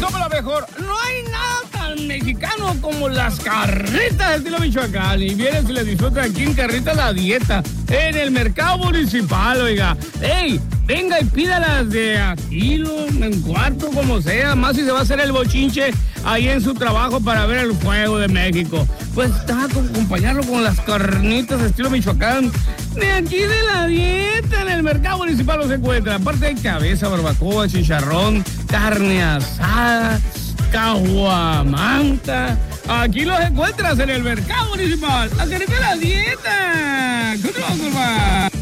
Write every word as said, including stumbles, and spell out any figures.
somos la mejor. No hay nada tan mexicano como las carnitas de estilo Michoacán. Y vienen si les disfrutan aquí en Carnitas La Dieta, en el mercado municipal, oiga. ¡Ey! Venga y pídalas de a kilo, en cuarto, como sea. Más si se va a hacer el bochinche ahí en su trabajo para ver el Juego de México. Pues está con acompañarlo con las carnitas de estilo Michoacán. De aquí de La Dieta, en el mercado municipal los encuentra. Aparte hay cabeza, barbacoa, chicharrón, carne asada, caguamanta. Aquí los encuentras en el mercado municipal. ¡La carnita de La Dieta! ¿Cómo va?